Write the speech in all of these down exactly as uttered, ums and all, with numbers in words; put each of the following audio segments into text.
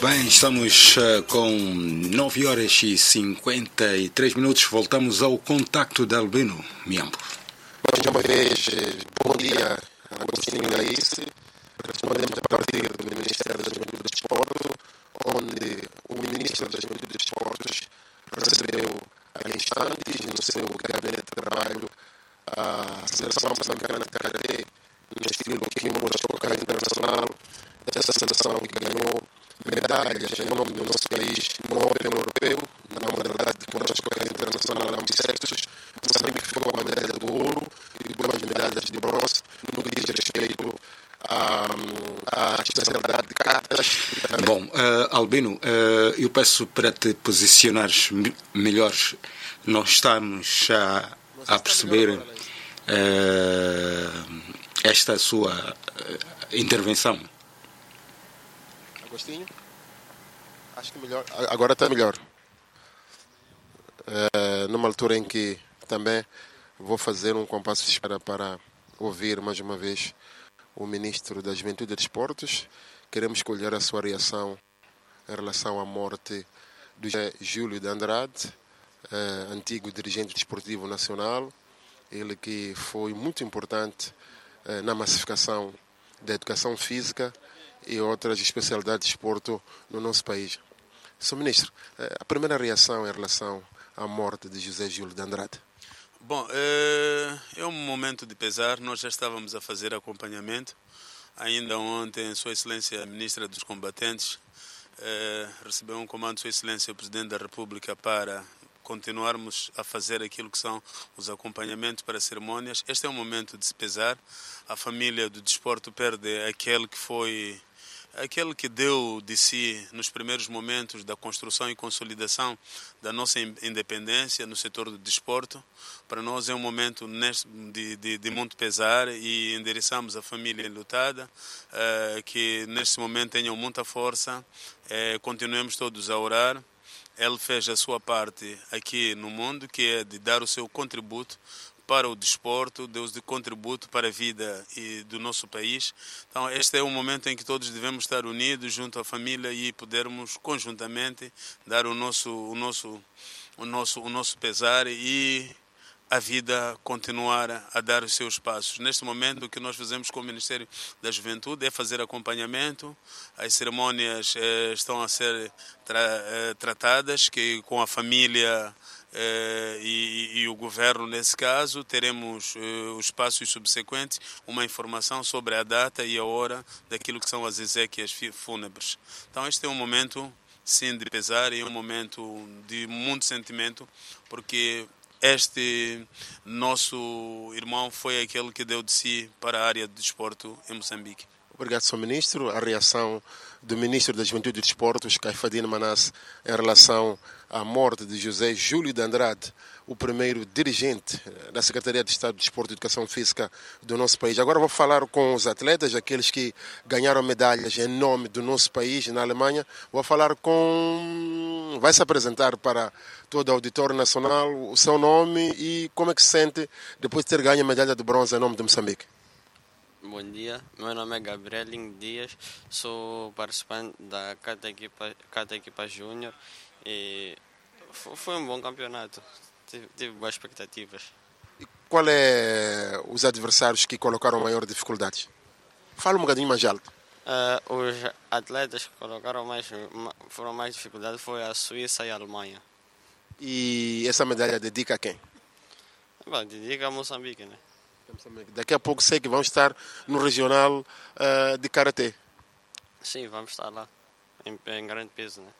bem, estamos uh, com nove horas e cinquenta e três minutos. Voltamos ao contacto de Albino Miambo. Mais uma vez, bom dia, Agostinho Gaísse. Respondemos a partir do Ministério da Juventude e Desporto, onde o Ministro da Juventude e Desportos recebeu há instantes no seu gabinete de trabalho a seleção moçambicana de karatê no estilo Kimono Shokai Internacional. Essa seleção que ganhou medalhas em nome do nosso país no Open Europeu, na modalidade de Kimono Shokai Internacional ambissextos. Moçambique ficou com a medalha do ouro e duas medalhas de bronze no que diz respeito à, à especialidade de cartas. Bom, uh, Albino, uh, eu peço para te posicionares melhor. Nós estamos a, a perceber uh, esta sua uh, intervenção. Agostinho? Acho que melhor. Agora está melhor. Uh, numa altura em que também vou fazer um compasso de espera para ouvir mais uma vez o Ministro da Juventude e Desportos. Queremos escolher a sua reação em relação à morte do José Júlio de Andrade, uh, antigo dirigente desportivo nacional, ele que foi muito importante uh, na massificação da educação física e outras especialidades de desporto no nosso país. senhor Ministro, uh, a primeira reação em relação à morte de José Júlio de Andrade? Bom, é, é um momento de pesar. Nós já estávamos a fazer acompanhamento. Ainda ontem, Sua Excelência a Ministra dos Combatentes é, recebeu um comando de Sua Excelência o Presidente da República para continuarmos a fazer aquilo que são os acompanhamentos para cerimônias. Este é um momento de se pesar. A família do desporto perde aquele que foi... aquele que deu de si nos primeiros momentos da construção e consolidação da nossa independência no setor do desporto. Para nós é um momento de, de, de muito pesar e endereçamos a família enlutada, uh, que neste momento tenham muita força, uh, continuemos todos a orar. Ele fez a sua parte aqui no mundo, que é de dar o seu contributo para o desporto, deu de contributo para a vida e do nosso país. Então este é um momento em que todos devemos estar unidos junto à família e podermos conjuntamente dar o nosso, o nosso, o nosso, o nosso pesar e a vida continuar a dar os seus passos. Neste momento o que nós fazemos com o Ministério da Juventude é fazer acompanhamento. As cerimônias eh, estão a ser tra eh, tratadas que com a família Uh, e, e o governo, nesse caso, teremos uh, os passos subsequentes, uma informação sobre a data e a hora daquilo que são as exéquias fúnebres. Então este é um momento, sim, de pesar e é um momento de muito sentimento, porque este nosso irmão foi aquele que deu de si para a área de desporto em Moçambique. Obrigado, senhor Ministro. A reação do Ministro da Juventude e Desportos, Caifadine Manasse, em relação à morte de José Júlio de Andrade, o primeiro dirigente da Secretaria de Estado de Desporto e Educação Física do nosso país. Agora vou falar com os atletas, aqueles que ganharam medalhas em nome do nosso país na Alemanha. Vou falar com... vai se apresentar para todo o auditório nacional o seu nome e como é que se sente depois de ter ganho a medalha de bronze em nome de Moçambique. Bom dia, meu nome é Gabriel Dias, sou participante da Cata Equipa, Cata Equipa Júnior e foi um bom campeonato, tive, tive boas expectativas. E qual é os adversários que colocaram maior dificuldades? Fala um bocadinho mais alto. Uh, os atletas que colocaram mais, foram mais dificuldades foi a Suíça e a Alemanha. E essa medalha dedica a quem? Bom, dedica a Moçambique, né? Daqui a pouco sei que vão estar no regional uh, de karatê. Sim, vamos estar lá, em, em grande peso, né?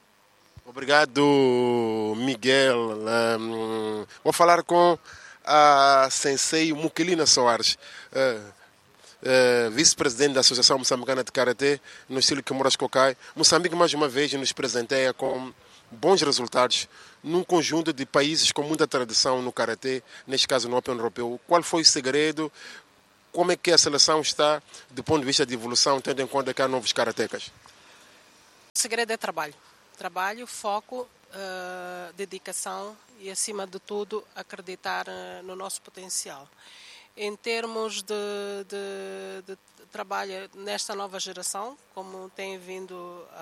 Obrigado, Miguel. Um, vou falar com a sensei Muquilina Soares, uh, uh, vice-presidente da Associação Moçambicana de Karatê, no estilo Kimono Shokai. Moçambique, mais uma vez, nos presenteia com bons resultados num conjunto de países com muita tradição no karatê, neste caso no Open Europeu. Qual foi o segredo? Como é que a seleção está do ponto de vista de evolução, tendo em conta que há novos karatecas? O segredo é trabalho. Trabalho, foco, uh, dedicação e, acima de tudo, acreditar uh, no nosso potencial. Em termos de, de, de trabalho nesta nova geração, como tem vindo a,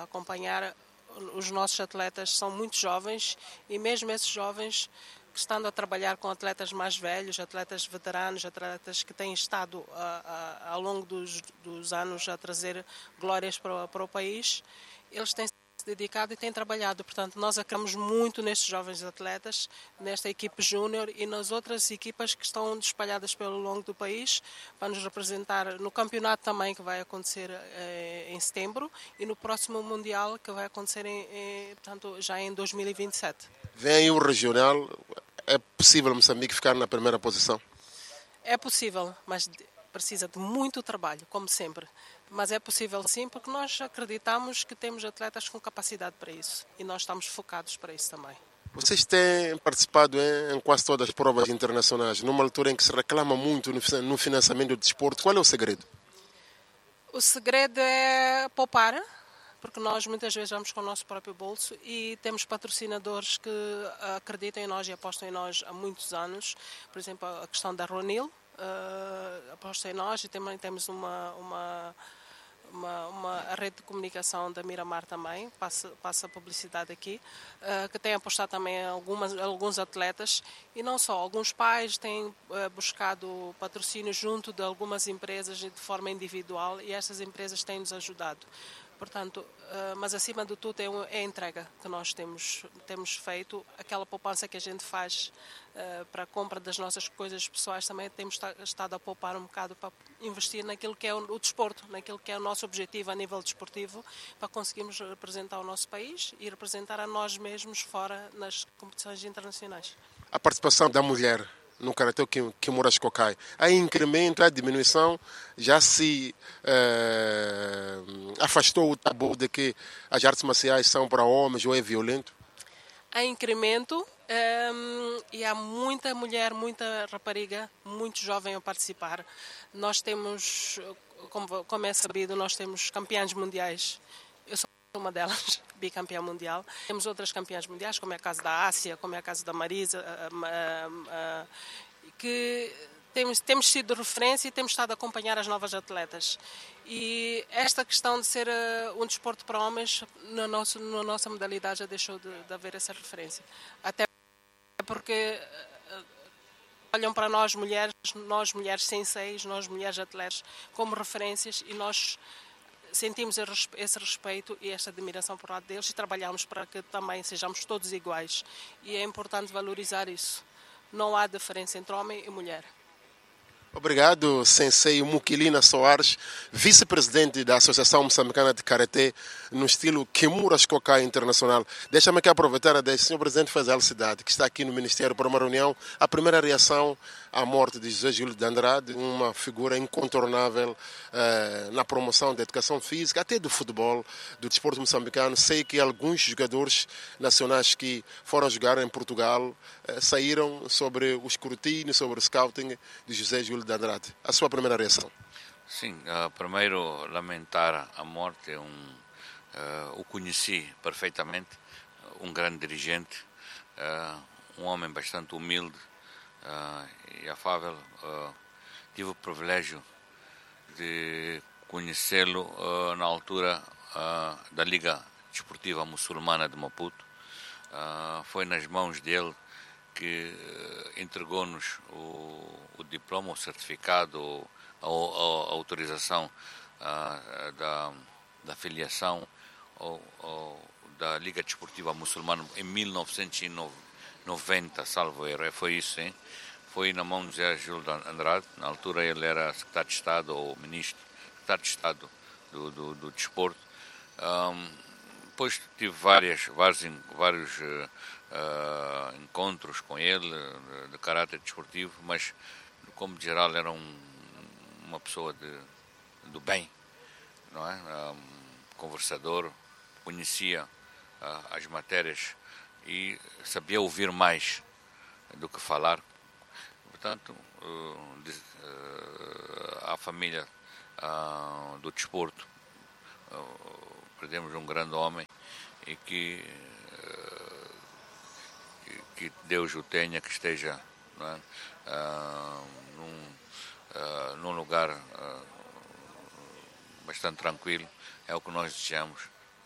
a acompanhar, os nossos atletas são muito jovens e mesmo esses jovens que estão a trabalhar com atletas mais velhos, atletas veteranos, atletas que têm estado a, a, ao longo dos, dos anos a trazer glórias para, para o país, eles têm se dedicado e têm trabalhado. Portanto, nós acreditamos muito nestes jovens atletas, nesta equipe júnior e nas outras equipas que estão espalhadas pelo longo do país, para nos representar no campeonato também, que vai acontecer eh, em setembro, e no próximo Mundial, que vai acontecer em, em, portanto, já em dois mil e vinte e sete. Vem aí o regional. É possível Moçambique ficar na primeira posição? É possível, mas precisa de muito trabalho, como sempre. Mas é possível sim, porque nós acreditamos que temos atletas com capacidade para isso. E nós estamos focados para isso também. Vocês têm participado em, em quase todas as provas internacionais, numa altura em que se reclama muito no, no financiamento do desporto. Qual é o segredo? O segredo é poupar, porque nós muitas vezes vamos com o nosso próprio bolso e temos patrocinadores que acreditam em nós e apostam em nós há muitos anos. Por exemplo, a questão da Ronil uh, aposta em nós, e também temos uma, uma, uma, uma rede de comunicação da Miramar também, passa, passa publicidade aqui, uh, que tem apostado também em algumas, alguns atletas, e não só, alguns pais têm uh, buscado patrocínio junto de algumas empresas de forma individual, e essas empresas têm nos ajudado. Portanto, mas acima de tudo é a entrega que nós temos, temos feito, aquela poupança que a gente faz para a compra das nossas coisas pessoais, também temos estado a poupar um bocado para investir naquilo que é o desporto, naquilo que é o nosso objetivo a nível desportivo, para conseguirmos representar o nosso país e representar a nós mesmos fora nas competições internacionais. A participação da mulher no Karatê Kimura Shikokai, há incremento, há diminuição, já se eh, afastou o tabu de que as artes marciais são para homens ou é violento? Há incremento um, e há muita mulher, muita rapariga, muito jovem a participar. Nós temos, como, como é sabido, nós temos campeãs mundiais. Eu sou uma delas, bicampeã mundial. Temos outras campeãs mundiais, como é o caso da Ásia, como é o caso da Marisa, uh, uh, uh, que temos, temos sido referência e temos estado a acompanhar as novas atletas. E esta questão de ser uh, um desporto para homens, no nosso, na nossa modalidade já deixou de, de haver essa referência. Até porque uh, olham para nós mulheres, nós mulheres senseis, nós mulheres atletas, como referências, e nós sentimos esse respeito e esta admiração por lado deles e trabalhamos para que também sejamos todos iguais. E é importante valorizar isso. Não há diferença entre homem e mulher. Obrigado, Sensei Mukilina Soares, vice-presidente da Associação Moçambicana de Karatê, no estilo Kimura Shikokai Internacional. Deixa-me aqui aproveitar a deixa. O senhor Presidente faz a cidade, que está aqui no Ministério para uma reunião. A primeira reação à morte de José Júlio de Andrade, uma figura incontornável eh, na promoção da educação física, até do futebol, do desporto moçambicano. Sei que alguns jogadores nacionais que foram jogar em Portugal eh, saíram sobre o escrutínio, sobre o scouting de José Júlio de Andrade. A sua primeira reação? Sim, uh, primeiro lamentar a morte. Um, uh, o conheci perfeitamente, um grande dirigente, uh, um homem bastante humilde uh, e afável. Uh, tive o privilégio de conhecê-lo uh, na altura uh, da Liga Desportiva Muçulmana de Maputo. Uh, foi nas mãos dele que uh, entregou-nos o, o diploma, o certificado, a, a, a autorização uh, da, da filiação ou, ou, da Liga Desportiva Muçulmana em mil novecentos e noventa, salvo erro. Foi isso, hein? Foi na mão de José Júlio de Andrade. Na altura ele era secretário de Estado ou ministro, secretário de Estado do, do, do desporto. Um, depois tive várias, vários, vários uh, uh, encontros com ele de, de caráter desportivo, mas como de geral era um, uma pessoa de, do bem, não é? Um, conversador, conhecia uh, as matérias e sabia ouvir mais do que falar. Portanto, uh, de, uh, a família uh, do desporto, uh, perdemos um grande homem e que, uh, que, que Deus o tenha, que esteja, não é? uh, num, uh, num lugar uh, bastante tranquilo. É o que nós desejamos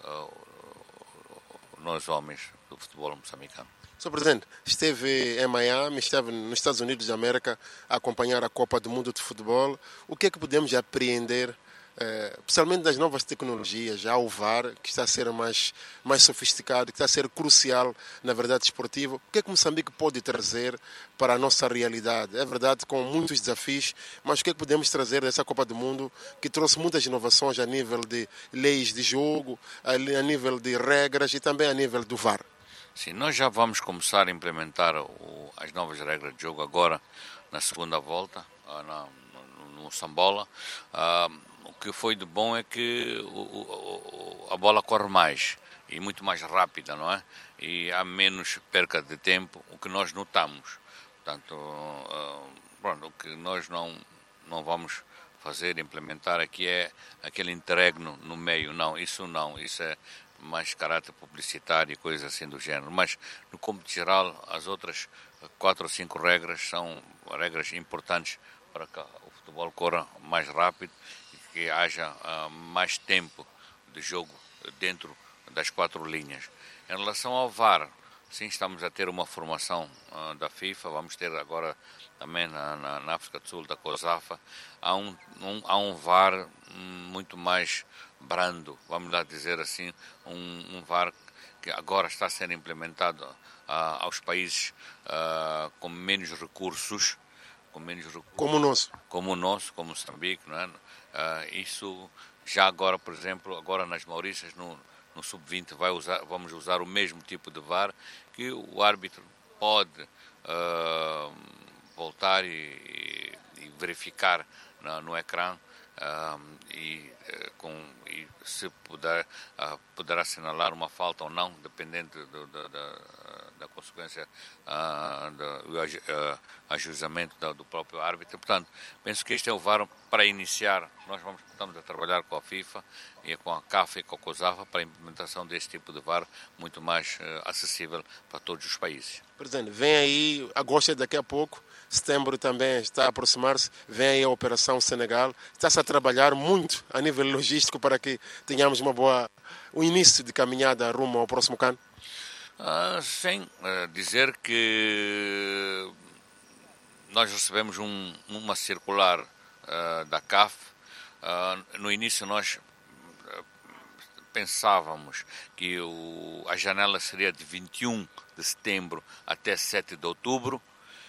nós homens do futebol moçambicano. senhor Presidente, esteve em Miami, esteve nos Estados Unidos da América a acompanhar a Copa do Mundo de Futebol. O que é que podemos apreender, eh, especialmente das novas tecnologias, já o V A R, que está a ser mais, mais sofisticado, que está a ser crucial na verdade esportiva? O que é que Moçambique pode trazer para a nossa realidade? É verdade, com muitos desafios, mas o que é que podemos trazer dessa Copa do Mundo que trouxe muitas inovações a nível de leis de jogo, a nível de regras e também a nível do V A R? Sim, nós já vamos começar a implementar o, as novas regras de jogo agora na segunda volta, na, no, no Sambola. Ah, o que foi de bom é que o, o, a bola corre mais e muito mais rápida, não é? E há menos perca de tempo, o que nós notamos. Portanto, ah, pronto, o que nós não, não vamos fazer, implementar aqui é aquele interregno no meio. Não, isso não, isso é mais caráter publicitário e coisas assim do género. Mas, no cômputo geral, as outras quatro ou cinco regras são regras importantes para que o futebol corra mais rápido e que haja uh, mais tempo de jogo dentro das quatro linhas. Em relação ao V A R, sim, estamos a ter uma formação uh, da FIFA, vamos ter agora também na, na, na África do Sul, da COSAFA, há um, um, há um V A R muito mais brando, vamos lá dizer assim, um, um V A R que agora está sendo implementado uh, aos países uh, com menos recursos, com menos recursos, como o nosso, como o nosso, como Moçambique, não é? Uh, isso já agora, por exemplo, agora nas Maurícias, no, no sub vinte, vai usar, vamos usar o mesmo tipo de V A R, que o árbitro pode uh, voltar e, e verificar no, no ecrã. Uh, e, uh, com, e se puder, uh, poderá assinalar uma falta ou não, dependendo do, do, da, da consequência uh, do uh, ajuizamento do, do próprio árbitro. Portanto, penso que este é o V A R para iniciar. Nós vamos, estamos a trabalhar com a FIFA e com a CAF e com a COSAFA para a implementação deste tipo de V A R muito mais uh, acessível para todos os países. Presidente, vem aí, agosto é daqui a pouco, setembro também está a aproximar-se, vem aí a Operação Senegal. Está-se a trabalhar muito a nível logístico para que tenhamos uma boa, um início de caminhada rumo ao próximo CAN? Uh, sim, uh, dizer que nós recebemos um, uma circular uh, da CAF. Uh, no início nós uh, pensávamos que o, a janela seria de vinte e um de setembro até sete de outubro,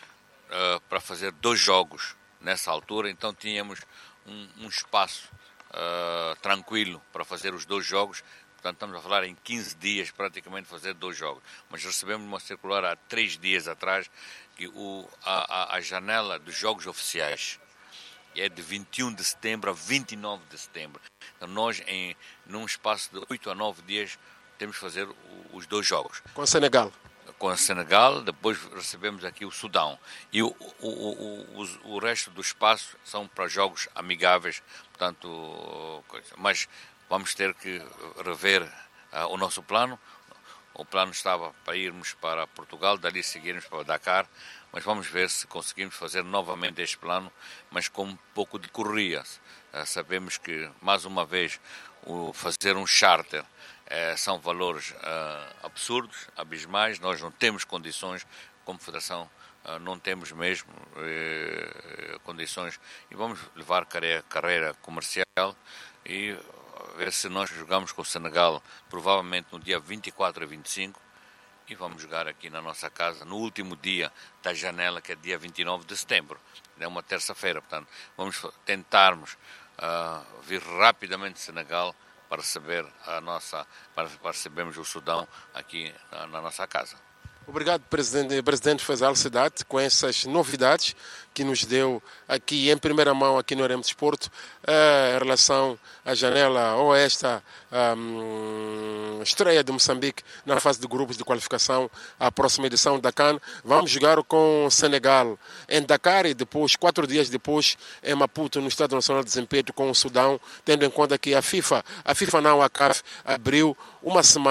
uh, para fazer dois jogos nessa altura. Então tínhamos um, um espaço uh, tranquilo para fazer os dois jogos. Portanto, estamos a falar em quinze dias praticamente fazer dois jogos. Mas recebemos uma circular há três dias atrás que o, a, a, a janela dos jogos oficiais é de vinte e um de setembro a vinte e nove de setembro. Então nós, em num espaço de oito a nove dias, temos que fazer o, os dois jogos. Com o Senegal? Com o Senegal, depois recebemos aqui o Sudão. E o, o, o, o, o resto do espaço são para jogos amigáveis, portanto, mas vamos ter que rever uh, o nosso plano. O plano estava para irmos para Portugal, dali seguirmos para Dakar, mas vamos ver se conseguimos fazer novamente este plano, mas com um pouco de correria. Uh, sabemos que, mais uma vez, o fazer um charter uh, são valores uh, absurdos, abismais. Nós não temos condições, como Federação, uh, não temos mesmo uh, condições, e vamos levar carreira, carreira comercial e ver se nós jogamos com o Senegal, provavelmente no dia vinte e quatro e vinte e cinco, e vamos jogar aqui na nossa casa no último dia da janela, que é dia vinte e nove de setembro, é uma terça-feira. Portanto, vamos tentarmos uh, vir rapidamente de Senegal para receber a nossa, para, para recebermos o Sudão aqui na, na nossa casa. Obrigado, Presidente, Presidente Faisal Cidade, com essas novidades que nos deu aqui em primeira mão aqui no Arema Desporto, uh, em relação à janela ou a esta um, estreia de Moçambique na fase de grupos de qualificação à próxima edição da CAN. Vamos jogar com o Senegal em Dakar e depois, quatro dias depois, em Maputo, no Estádio Nacional de Desempenho com o Sudão, tendo em conta que a FIFA, a FIFA não, a CAF, abriu uma semana